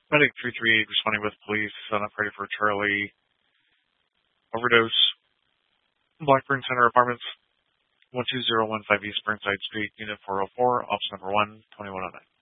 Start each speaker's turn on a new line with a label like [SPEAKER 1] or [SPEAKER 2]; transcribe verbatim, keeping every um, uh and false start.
[SPEAKER 1] Medic three three eight responding with police on operator for Charlie. Overdose. Blackburn Center Apartments. one two zero one five East Burnside Street, Unit four oh four, Office Number one, twenty-one oh nine.